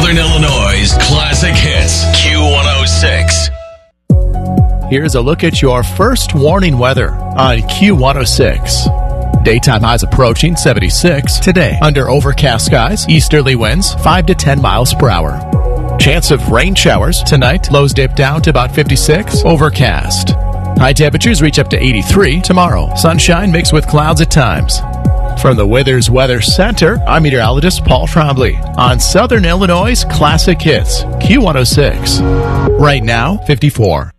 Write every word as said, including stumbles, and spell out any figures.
Southern Illinois' classic hits, Q one oh six. Here's a look at your first warning weather on Q one oh six. Daytime highs approaching seventy-six. Today, under overcast skies, easterly winds five to ten miles per hour. Chance of rain showers tonight. Lows dip down to about fifty-six. Overcast. High temperatures reach up to eighty-three tomorrow. Sunshine mixed with clouds at times. From the Withers Weather Center, I'm meteorologist Paul Trombley on Southern Illinois' classic hits, Q one oh six. Right now, fifty-four.